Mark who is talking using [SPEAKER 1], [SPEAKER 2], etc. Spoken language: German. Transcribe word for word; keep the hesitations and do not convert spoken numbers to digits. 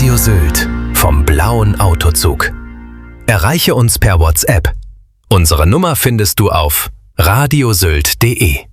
[SPEAKER 1] Radio Sylt vom blauen Autozug. Erreiche uns per WhatsApp. Unsere Nummer findest du auf radiosylt punkt de.